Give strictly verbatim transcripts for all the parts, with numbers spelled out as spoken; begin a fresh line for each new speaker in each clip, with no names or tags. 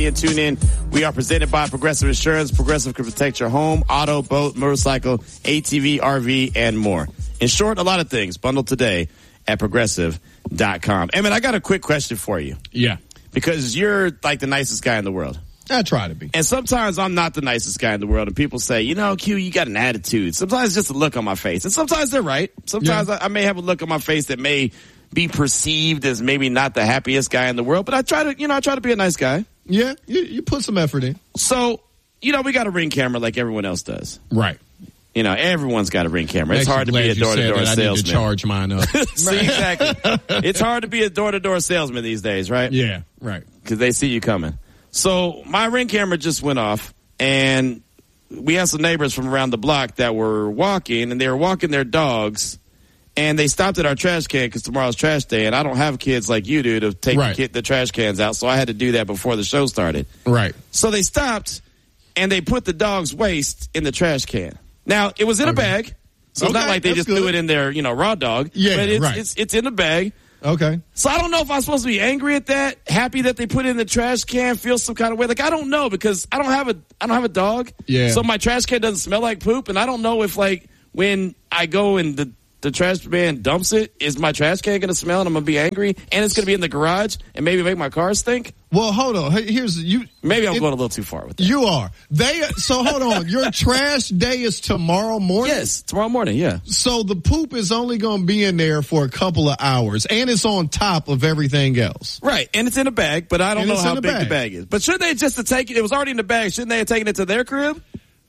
And tune in. We are presented by Progressive Insurance. Progressive can protect your home, auto, boat, motorcycle, A T V, R V, and more. In short, a lot of things. Bundle today at progressive dot com. Hey, man, I got a quick question for you.
Yeah.
Because you're like the nicest guy in the world.
I try to be.
And sometimes I'm not the nicest guy in the world, and people say, you know, Q, you got an attitude. Sometimes it's just a look on my face. And sometimes they're right. Sometimes yeah. I, I may have a look on my face that may be perceived as maybe not the happiest guy in the world, but I try to, you know, I try to be a nice guy.
Yeah, you, you put some effort in.
So, you know, we got a Ring camera like everyone else does.
Right.
You know, everyone's got a Ring camera. It's hard to be a door-to-door salesman.
I need to charge mine up.
See, exactly. It's hard to be a door-to-door salesman these days, right?
Yeah, right.
Because they see you coming. So my Ring camera just went off, and we had some neighbors from around the block that were walking, and they were walking their dogs, and they stopped at our trash can because tomorrow's trash day, and I don't have kids like you do to take
right.
the, the trash cans out, so I had to do that before the show started.
Right.
So they stopped, and they put the dog's waste in the trash can. Now, it was in okay. a bag, so it's okay, not like they just good. threw it in their, you know, raw dog.
Yeah,
but it's,
right.
it's, it's in a bag.
Okay.
So I don't know if I'm supposed to be angry at that, happy that they put it in the trash can, feel some kind of way. Like, I don't know, because I don't have a I don't have a dog.
Yeah.
So my trash can doesn't smell like poop, and I don't know if, like, when I go and the the trash man dumps it, is my trash can going to smell and I'm going to be angry, and it's going to be in the garage and maybe make my car stink?
Well, hold on. Here's you.
Maybe I'm
it,
going a little too far with that.
You are. They. So hold on. Your trash day is tomorrow morning?
Yes, tomorrow morning, yeah.
So the poop is only going to be in there for a couple of hours, and it's on top of everything else.
Right, and it's in a bag, but I don't
and
know how big
bag.
the bag is. But shouldn't they just have taken it? It was already in the bag. Shouldn't they have taken it to their crib?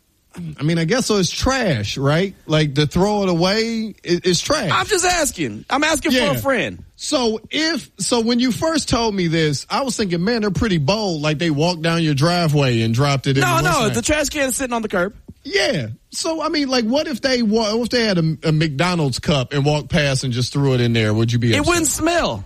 I mean, I guess so. It's trash, right? Like, to throw it away it, it's trash.
I'm just asking. I'm asking
yeah.
for a friend.
So if so, when you first told me this, I was thinking, man, they're pretty bold. Like, they walked down your driveway and dropped it in.
No,
the
no,
side.
the trash can is sitting on the curb.
Yeah. So I mean, like, what if they what if they had a, a McDonald's cup and walked past and just threw it in there? Would you be upset?
It wouldn't smell.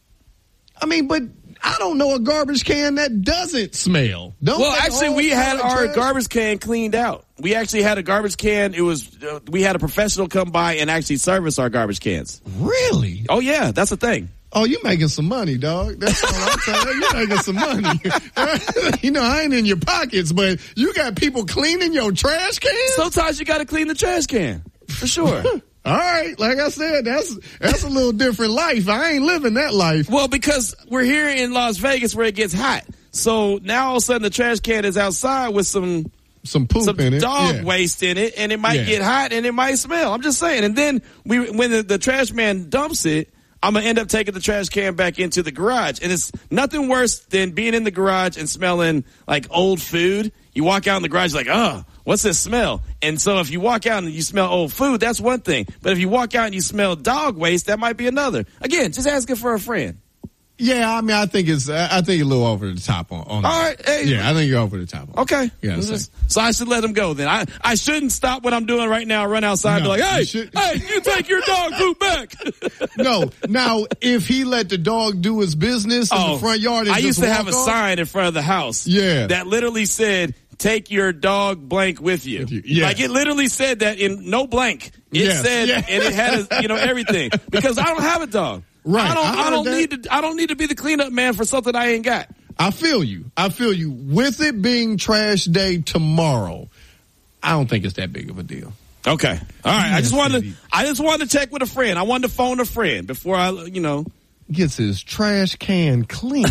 I mean, but I don't know a garbage can that doesn't smell. Don't
well, actually, we had our
trash?
garbage can cleaned out. We actually had a garbage can. It was uh, we had a professional come by and actually service our garbage cans.
Really?
Oh yeah, that's the thing.
Oh, you making some money, dog. That's all I'm telling you. You're making some money. You know, I ain't in your pockets, but you got people cleaning your trash cans?
Sometimes you got to clean the trash can, for sure.
All right. Like I said, that's that's a little different life. I ain't living that life.
Well, because we're here in Las Vegas where it gets hot. So now all of a sudden the trash can is outside with some...
Some poop
some
in it.
dog
yeah.
waste in it, and it might
yeah.
get hot and it might smell. I'm just saying. And then we, when the, the trash man dumps it, I'm going to end up taking the trash can back into the garage. And it's nothing worse than being in the garage and smelling like old food. You walk out in the garage like, oh, what's this smell? And so if you walk out and you smell old food, that's one thing. But if you walk out and you smell dog waste, that might be another. Again, just asking for a friend.
Yeah, I mean, I think it's, I think you're a little over the top on, on
All right. Hey,
yeah, I think you're over the top on
Okay.
Yeah.
Just, so I should let him go then. I, I shouldn't stop what I'm doing right now, run outside
no,
and be like, hey,
you should,
hey, you take your dog poop back.
No. Now, if he let the dog do his business in
oh,
the front yard and
I
just
used to
walk
have a
off,
sign in front of the house.
Yeah.
That literally said, take your dog blank with you.
With you. Yeah.
Like it literally said that in no blank. It
yes.
said,
yeah.
and it had, a, you know, everything. Because I don't have a dog.
Right.
I don't,
I
I don't
that.
need to, I don't need to be the cleanup man for something I ain't got.
I feel you. I feel you. With it being trash day tomorrow, I don't think it's that big of a deal.
Okay. All right.
Yes,
I just wanted to,
indeed.
I just wanted to check with a friend. I wanted to phone a friend before I, you know.
Gets his trash can clean.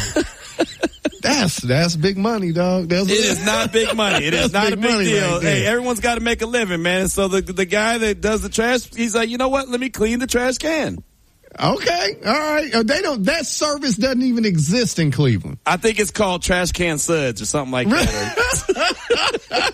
That's that's big money, dog. That's
it is not big money. It is not a big deal.
Right
hey, everyone's got to make a living, man. So the the guy that does the trash, he's like, you know what? Let me clean the trash can.
Okay, all right. They don't. That service doesn't even exist in Cleveland.
I think it's called Trash Can Suds or something like that.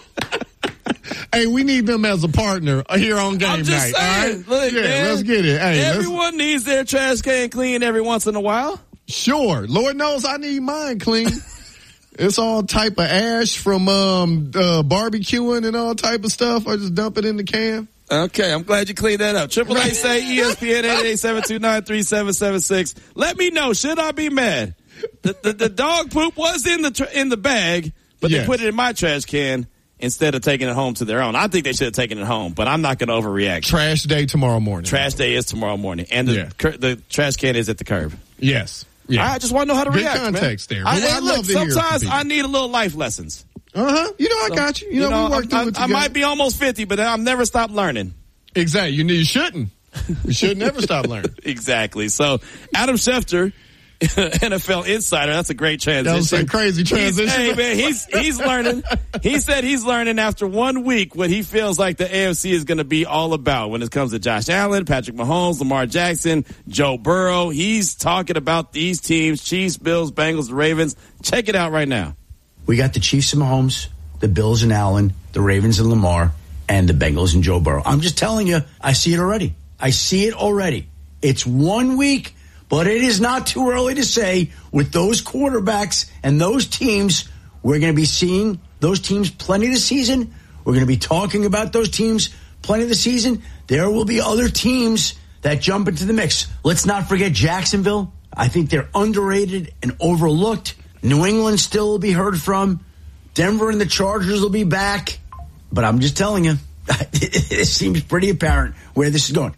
Hey, we need them as a partner here on game
I'm just
night.
Saying,
all right?
Look,
yeah,
man,
let's get it. Hey,
everyone needs their trash can clean every once in a while.
Sure, Lord knows I need mine clean. It's all type of ash from um uh, barbecuing and all type of stuff. I just dump it in the can.
Okay, I'm glad you cleaned that up. Triple eight say E S P N eight eight seven two nine three seven seven six. Let me know. Should I be mad? The the, the dog poop was in the tra- in the bag, but
yes.
they put it in my trash can instead of taking it home to their own. I think they should have taken it home, but I'm not going to overreact.
Trash day tomorrow morning.
Trash day is tomorrow morning, and the
yeah.
cur- the trash can is at the curb.
Yes.
Yeah. I just want to know how to
Good
react,
context
man.
there.
I,
Well,
I,
I
look,
love to hear
sometimes
from
I need a little life lessons.
Uh-huh. You know, I
So,
got you. You,
you
know,
know,
we worked
I,
through
I,
it
I
together.
might be almost fifty, but I've never stopped learning.
Exactly. You, you shouldn't. You should never stop learning.
Exactly. So, Adam Schefter, N F L insider, that's a great transition.
That was a crazy transition.
He's, hey, man, he's, he's learning. He said he's learning after one week what he feels like the A F C is going to be all about when it comes to Josh Allen, Patrick Mahomes, Lamar Jackson, Joe Burrow. He's talking about these teams, Chiefs, Bills, Bengals, Ravens. Check it out right now.
We got the Chiefs and Mahomes, the Bills and Allen, the Ravens and Lamar, and the Bengals and Joe Burrow. I'm just telling you, I see it already. I see it already. It's one week, but it is not too early to say with those quarterbacks and those teams, we're going to be seeing those teams plenty this season. We're going to be talking about those teams plenty this season. There will be other teams that jump into the mix. Let's not forget Jacksonville. I think they're underrated and overlooked. New England still will be heard from. Denver and the Chargers will be back. But I'm just telling you, it seems pretty apparent where this is going.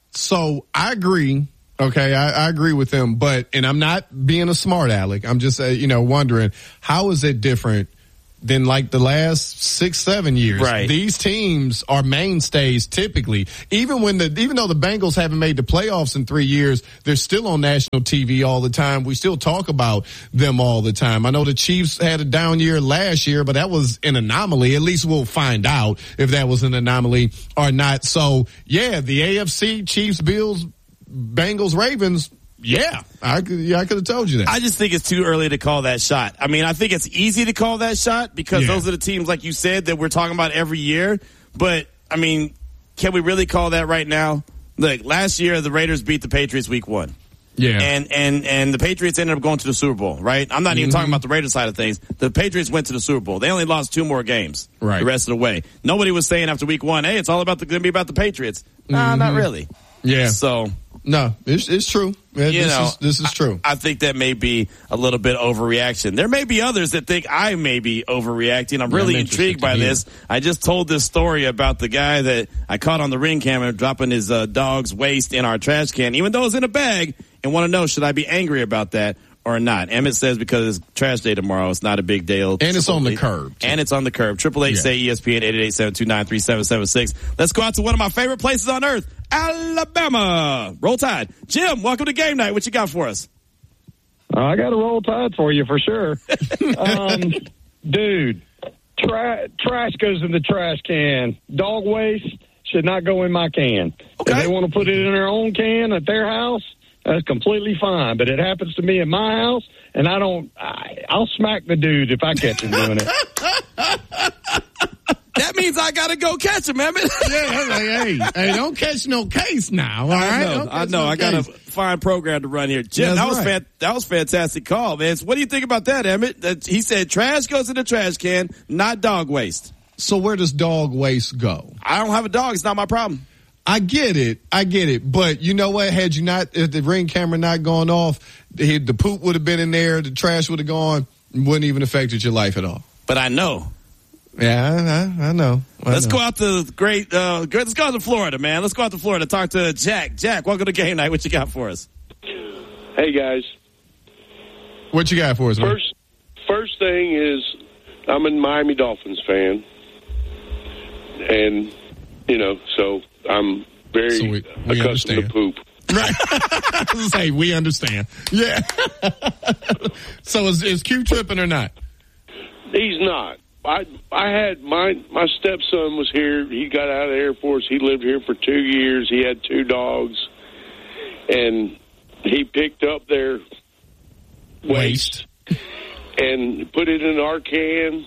So I agree. Okay, I, I agree with them. But, and I'm not being a smart aleck. I'm just, uh, you know, wondering, how is it different than like the last six, seven years?
Right.
These teams are mainstays typically. Even when the, even though the Bengals haven't made the playoffs in three years, they're still on national T V all the time. We still talk about them all the time. I know the Chiefs had a down year last year, but that was an anomaly. At least we'll find out if that was an anomaly or not. So yeah, the A F C, Chiefs, Bills, Bengals, Ravens, yeah, I could, yeah, I could have told you that.
I just think it's too early to call that shot. I mean, I think it's easy to call that shot because
Yeah.
those are the teams, like you said, that we're talking about every year. But, I mean, can we really call that right now? Look, last year the Raiders beat the Patriots week one.
Yeah.
And, and, and the Patriots ended up going to the Super Bowl, right? I'm not even
Mm-hmm.
talking about the Raiders side of things. The Patriots went to the Super Bowl. They only lost two more games.
Right.
The rest of the way. Nobody was saying after week one, hey, it's all about the, going to be about the Patriots. Nah, not really.
Yeah.
So.
No, it's, it's true.
You
this
know,
is, this is true.
I, I think that may be a little bit overreaction. There may be others that think I may be overreacting. I'm
Yeah,
really
I'm
intrigued
interested
by
to hear.
this. I just told this story about the guy that I caught on the Ring camera dropping his uh, dog's waste in our trash can, even though it's in a bag, and want to know, should I be angry about that or not? Emmett says because it's trash day tomorrow, it's not a big deal.
And it's on the curb, too.
And it's on the curb. Triple eight
Yeah.
say E S P N eight eight eight, seven two nine, three seven seven six. Let's go out to one of my favorite places on earth, Alabama. Roll Tide. Jim, welcome to Game Night. What you got for us?
Uh, I got a Roll Tide for you for sure. um, dude, tra- trash goes in the trash can. Dog waste should not go in my can.
Okay.
If they want to put it in their own can at their house, that's completely fine. But it happens to me in my house, and I don't. I, I'll smack the dude if I catch him doing it.
That means I got to go catch him, Emmett.
Yeah, like, hey, hey, don't catch no case now. All right,
I know.
Don't
I
catch
know.
no
I got a
case.
fine program to run here. Jim,
That's
that was
right.
fan- that was fantastic call, man. So what do you think about that, Emmett? That he said trash goes in the trash can, not dog waste.
So where does dog waste go?
I don't have a dog. It's not my problem.
I get it. I get it. But you know what? Had you not, if the Ring camera not gone off, the, the poop would have been in there, the trash would have gone, wouldn't even affected your life at all.
But I know.
Yeah, I, I, I know. I
Let's
know.
go out to great, uh, great, let's go out to Florida, man. Let's go out to Florida. Talk to Jack. Jack, welcome to Game Night. What you got for us?
Hey guys,
What you got for us, man?
first first thing is I'm a Miami Dolphins fan, and you know, so I'm very
So we- we
accustomed
understand.
to poop.
Right. Say, we understand. Yeah. So is, is Q tripping or not?
He's not. I I had my my stepson was here. He got out of the Air Force. He lived here for two years. He had two dogs, and he picked up their waste, and put it in our can.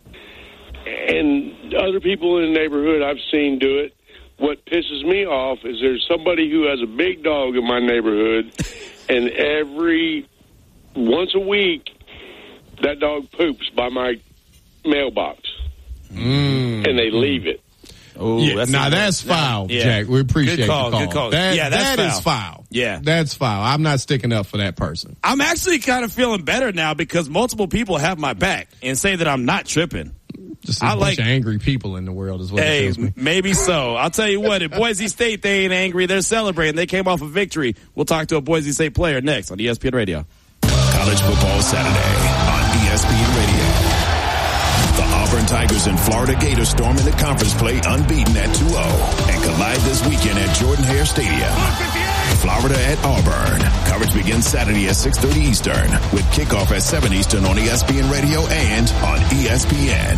And other people in the neighborhood I've seen do it. What pisses me off is there's somebody who has a big dog in my neighborhood, and every once a week that dog poops by my mailbox,
Mm.
and they leave it.
Oh,
Yeah, now that's foul,
yeah.
Jack. We appreciate
Good call,
the call.
good call.
That,
Yeah, that's
that is
foul.
foul.
Yeah.
That's foul. I'm not sticking up for that person.
I'm actually kind of feeling better now because multiple people have my back and say that I'm not tripping.
Just a
I
bunch
like-
of angry people in the world is what it
Hey,
tells me.
maybe so. I'll tell you what, at Boise State, they ain't angry. They're celebrating. They came off a victory. We'll talk to a Boise State player next on E S P N Radio.
College Football Saturday on E S P N Radio. The Auburn Tigers and Florida Gators storm into conference play unbeaten at two oh and collide this weekend at Jordan-Hare Stadium. Florida at Auburn. Coverage begins Saturday at six thirty Eastern with kickoff at seven Eastern on E S P N Radio and on E S P N.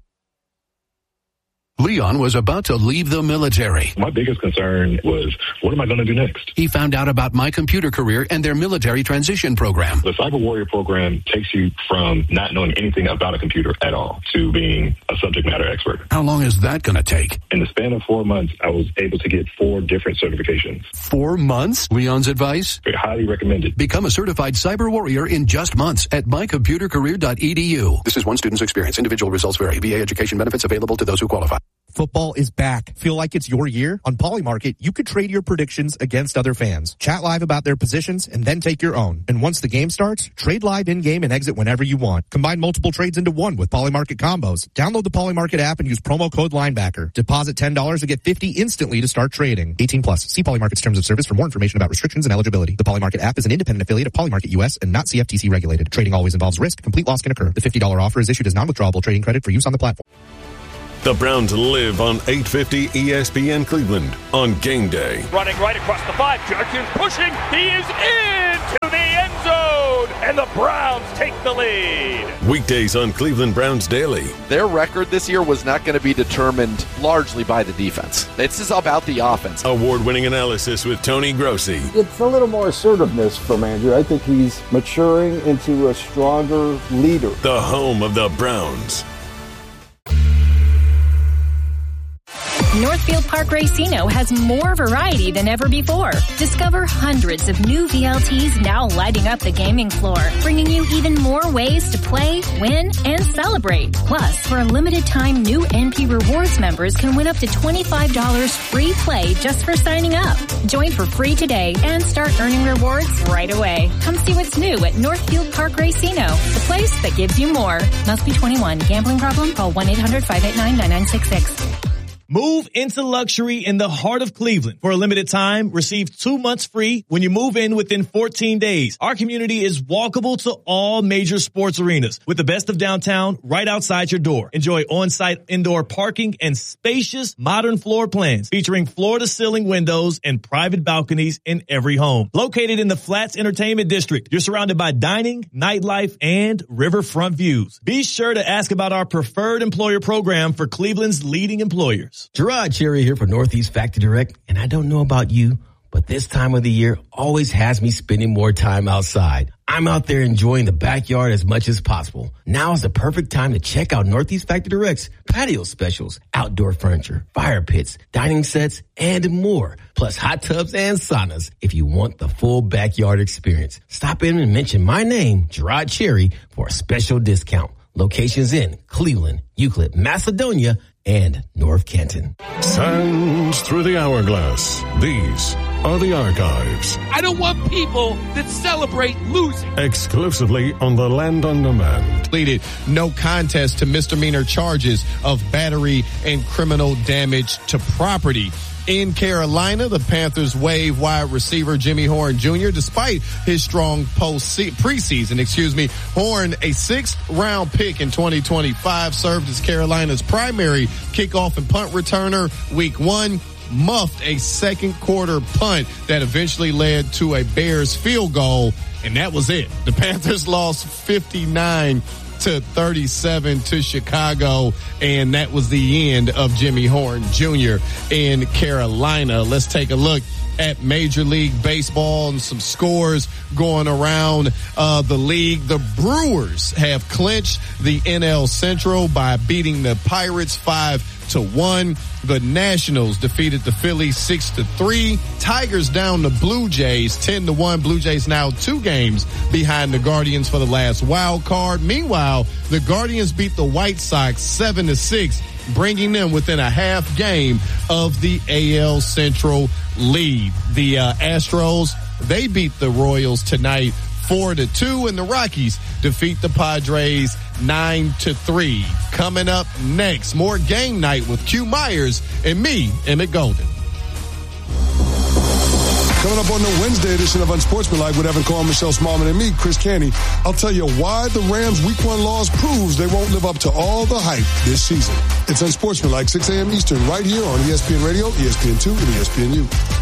Leon was about to leave the military.
My biggest concern was, what am I going to do next?
He found out about My Computer Career and their military transition program.
The Cyber Warrior program takes you from not knowing anything about a computer at all to being a subject matter expert.
How long is that going to take?
In the span of four months, I was able to get four different certifications.
Four months? Leon's advice?
Very highly recommended.
Become a certified Cyber Warrior in just months at my computer career dot e d u. This is one student's experience. Individual results vary. V A education benefits available to those who qualify.
Football is back. Feel like it's your year? On Polymarket, you could trade your predictions against other fans. Chat live about their positions and then take your own. And once the game starts, trade live in-game and exit whenever you want. Combine multiple trades into one with Polymarket combos. Download the Polymarket app and use promo code linebacker. Deposit ten dollars and get fifty dollars instantly to start trading. eighteen plus. See Polymarket's terms of service for more information about restrictions and eligibility. The Polymarket app is an independent affiliate of Polymarket U S and not C F T C regulated. Trading always involves risk. Complete loss can occur. The fifty dollars offer is issued as non-withdrawable trading credit for use on the platform.
The Browns live on eight fifty E S P N Cleveland on game day.
Running right across the five. Judkins pushing. He is into the end zone. And the Browns take the lead.
Weekdays on Cleveland Browns Daily.
Their record this year was not going to be determined largely by the defense. This is about the offense.
Award-winning analysis with Tony Grossi.
It's a little more assertiveness from Andrew. I think he's maturing into a stronger leader.
The home of the Browns.
Northfield Park Racino has more variety than ever before. Discover hundreds of new V L Ts now lighting up the gaming floor, bringing you even more ways to play, win, and celebrate. Plus, for a limited time, new N P Rewards members can win up to twenty-five dollars free play just for signing up. Join for free today and start earning rewards right away. Come see what's new at Northfield Park Racino, the place that gives you more. Must be twenty-one. Gambling problem? Call one eight hundred five eight nine nine nine six six.
Move into luxury in the heart of Cleveland. For a limited time, receive two months free when you move in within fourteen days. Our community is walkable to all major sports arenas with the best of downtown right outside your door. Enjoy on-site indoor parking and spacious modern floor plans featuring floor-to-ceiling windows and private balconies in every home. Located in the Flats Entertainment District, you're surrounded by dining, nightlife, and riverfront views. Be sure to ask about our preferred employer program for Cleveland's leading employers.
Gerard Cherry here for Northeast Factory Direct, and I don't know about you, but this time of the year always has me spending more time outside. I'm out there enjoying the backyard as much as possible. Now is the perfect time to check out Northeast Factory Direct's patio specials, outdoor furniture, fire pits, dining sets, and more. Plus hot tubs and saunas if you want the full backyard experience. Stop in and mention my name, Gerard Cherry, for a special discount. Locations in Cleveland, Euclid, Macedonia, and North Canton.
Sands through the hourglass. These are the archives.
I don't want people that celebrate losing.
Exclusively on the Land on Demand.
Pleaded no contest to misdemeanor charges of battery and criminal damage to property. In Carolina, the Panthers waive wide receiver Jimmy Horn Junior despite his strong post preseason. Excuse me, Horn, a sixth round pick in twenty twenty-five, served as Carolina's primary kickoff and punt returner week one. Muffed a second quarter punt that eventually led to a Bears field goal, and that was it. The Panthers lost fifty-nine to thirty-seven to Chicago, and that was the end of Jimmy Horn Junior in Carolina. Let's take a look at Major League Baseball and some scores going around uh, the league. The Brewers have clinched the N L Central by beating the Pirates five to one. The Nationals defeated the Phillies six to three. Tigers down the Blue Jays ten to one. Blue Jays now two games behind the Guardians for the last wild card. Meanwhile, the Guardians beat the White Sox seven to six, bringing them within a half game of the A L Central lead. The uh, Astros, they beat the Royals tonight four to two, and the Rockies defeat the Padres nine to three. Coming up next, more game night with Q Myers and me, Emmett Golden.
Coming up on the Wednesday edition of Unsportsmanlike with Evan Carr, Michelle Smallman, and me, Chris Canty, I'll tell you why the Rams' Week One loss proves they won't live up to all the hype this season. It's Unsportsmanlike, six a.m. Eastern, right here on E S P N Radio, E S P N two, and E S P N U.